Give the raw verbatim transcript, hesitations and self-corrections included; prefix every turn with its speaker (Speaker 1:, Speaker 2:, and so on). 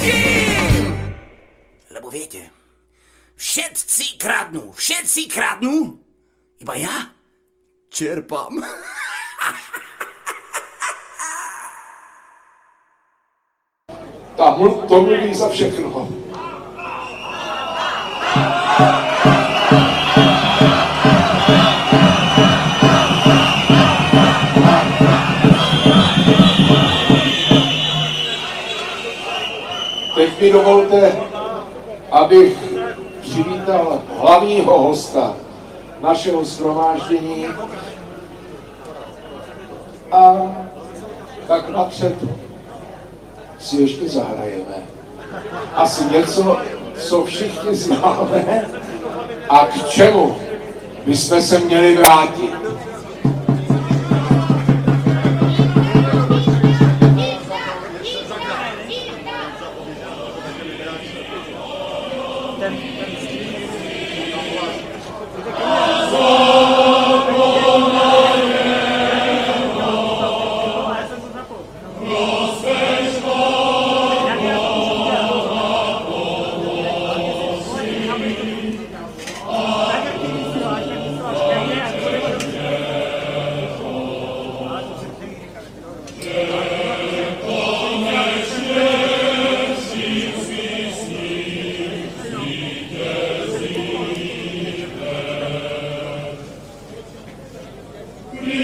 Speaker 1: Zatím! Lebo viete, všetci kradnú, všetci kradnú, iba ja čerpám.
Speaker 2: Ta mluv, to mluví za všechno. Teď mi dovolte, abych přivítal hlavního hosta našeho shromáždění a tak napřed si ještě zahrajeme. Asi něco, co všichni známe a k čemu bychom se měli vrátit.
Speaker 3: Ten, ten